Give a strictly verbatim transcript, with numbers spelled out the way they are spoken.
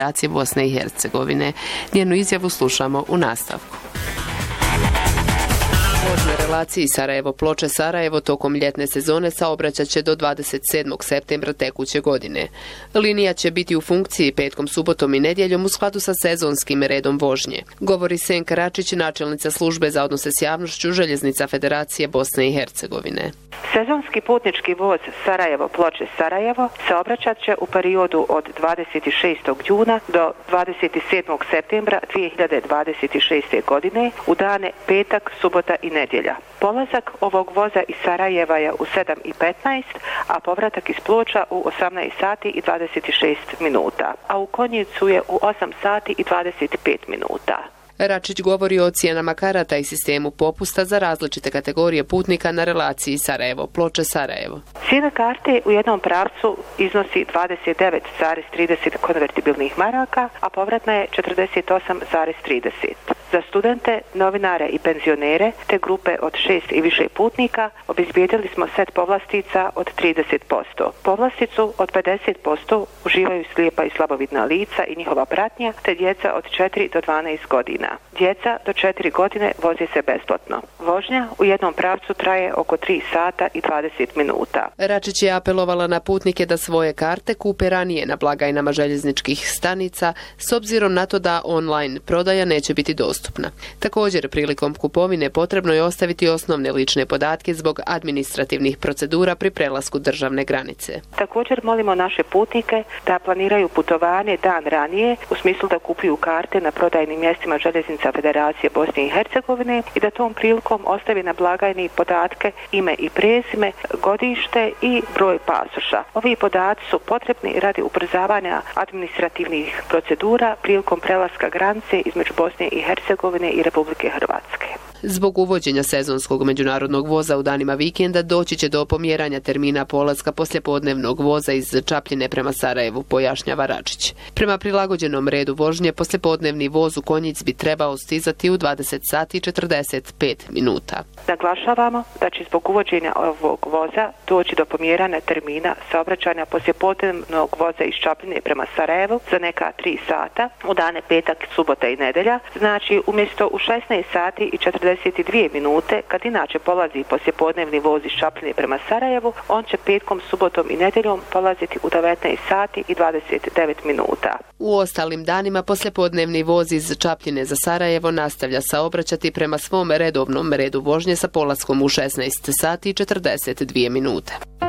Federacije Bosne i Hercegovine. Njenu izjavu slušamo u nastavku. Na relaciji Sarajevo-Ploče-Sarajevo tokom ljetne sezone saobraćat će do dvadeset sedmog septembra tekuće godine. Linija će biti u funkciji petkom, subotom i nedjeljom u skladu sa sezonskim redom vožnje, govori Senka Račić, načelnica službe za odnose s javnošću Željeznica Federacije Bosne i Hercegovine. Sezonski putnički voz Sarajevo-Ploče-Sarajevo saobraćat će u periodu od dvadeset šestog juna do dvadeset sedmog septembra dvije hiljade dvadeset šeste. godine u dane petak, subota i nedjelja. Polazak ovog voza iz Sarajeva je u sedam i petnaest, a povratak iz Ploča u osamnaest sati i dvadeset šest minuta, a u Konjicu je u osam sati i dvadeset pet minuta. Račić govori o cijenama karata i sistemu popusta za različite kategorije putnika na relaciji Sarajevo-Ploče-Sarajevo. Cijena karte u jednom pravcu iznosi dvadeset devet zarez trideset konvertibilnih maraka, a povratna je četrdeset osam zarez trideset. Za studente, novinare i penzionere te grupe od šest i više putnika obezbijedili smo set povlastica od trideset posto. Povlasticu od pedeset posto uživaju slijepa i slabovidna lica i njihova pratnja, te djeca od četiri do dvanaest godina. Djeca do četiri godine voze se besplatno. Vožnja u jednom pravcu traje oko tri sata i dvadeset minuta. Račić je apelovala na putnike da svoje karte kupe ranije na blagajnama željezničkih stanica, s obzirom na to da online prodaja neće biti dostupna. Također, prilikom kupovine potrebno je ostaviti osnovne lične podatke zbog administrativnih procedura pri prelasku državne granice. Također molimo naše putnike da planiraju putovanje dan ranije, u smislu da kupuju karte na prodajnim mjestima Željeznica Federacije Bosne i Hercegovine i da tom prilikom ostavi na blagajni podatke ime i prezime, godište i broj pasoša. Ovi podaci su potrebni radi ubrzavanja administrativnih procedura prilikom prelaska granice između Bosne i Hercegovine i Republike Hrvatske. Zbog uvođenja sezonskog međunarodnog voza u danima vikenda doći će do pomjeranja termina polaska poslijepodnevnog voza iz Čapljine prema Sarajevu, pojašnjava Račić. Prema prilagođenom redu vožnje, poslijepodnevni voz u Konjic bi trebao stizati u dvadeset sati i četrdeset pet minuta. Naglašavamo da će zbog uvođenja ovog voza doći do pomjeranja termina saobraćanja poslijepodnevnog voza iz Čapljine prema Sarajevu za neka tri sata u dane petak, subota i nedjelja. Znači, umjesto u šesnaest sati i četrdeset dvije minute, kad inače polazi poslijepodnevni voz iz Čapljine prema Sarajevu, on će petkom, subotom i nedjeljom polaziti u devetnaest sati i dvadeset devet minuta. U ostalim danima poslijepodnevni voz iz Čapljine za Sarajevo nastavlja saobraćati prema svom redovnom redu vožnje sa polaskom u šesnaest sati i četrdeset dvije minute.